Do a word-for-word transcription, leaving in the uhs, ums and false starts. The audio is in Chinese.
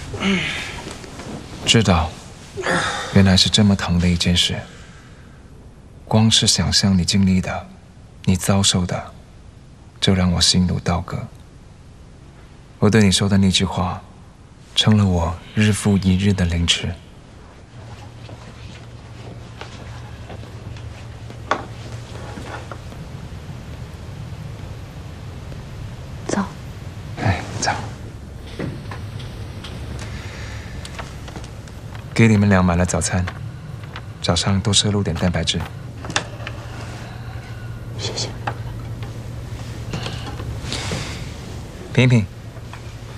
知道，原来是这么疼的一件事。光是想象你经历的，你遭受的，就让我心如刀割。我对你说的那句话，成了我日复一日的凌迟。 走。 哎，走。给你们俩买了早餐，早上多摄入点蛋白质。 谢谢。 品一品。